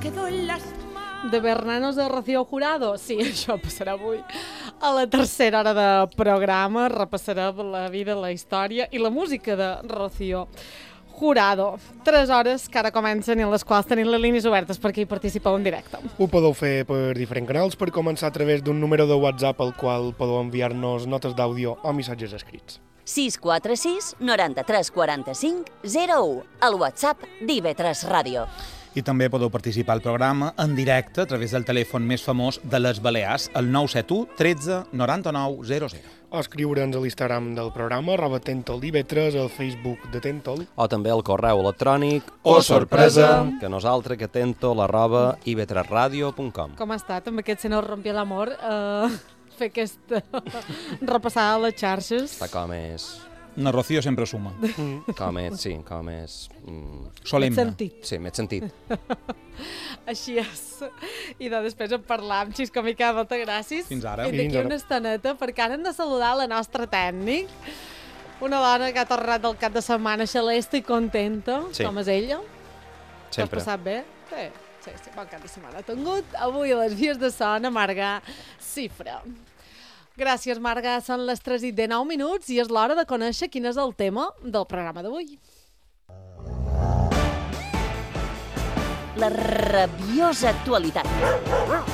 quedó en las De Bernanos de Rocío Jurado? Sí, això passarà avui. A la tercera hora de programa repassarà la vida, la història i la música de Rocío Jurado. 3 hores que ara comencen i en les quals tenim les línies obertes perquè hi participeu en directe. Ho podeu fer per diferents canals, per començar a través d'un número de WhatsApp al qual podeu enviar-nos notes d'àudio o missatges escrits. 646 93 45 01, el WhatsApp d'IV3 Ràdio. I també podeu participar al programa en directe a través del telèfon més famós de les Balears, el 971 13 99 00. O escriure'ns a l'Instagram del programa, @tentol-IV3, al Facebook de Tentol. O també al correu electrònic Oh, sorpresa! que nosaltres que tentol@ib3radio.com. Com ha estat amb aquest Se nos rompió l'amor? Fer repassar les xarxes. Està com és... Na Rocío sempre suma. Com és, sí, com és... Solemne. Sentit. Sí, m'he sentit. Així és. I després en parlam, Xisco Mica, moltes gràcies. Fins ara. I d'aquí Fins ara. una estoneta, perquè ara hem de saludar la nostra tècnic, una dona que ha tornat del cap de setmana xalesta i contenta, Sí. com és ella. Sempre. T'has passat bé? Sí, bon cap de setmana ha tingut. Avui a les vies de son a Marga Cifra. Gràcies, Marga. Són les 3:19 i és l'hora de conèixer quin és el tema del programa d'avui. La rabiosa actualitat.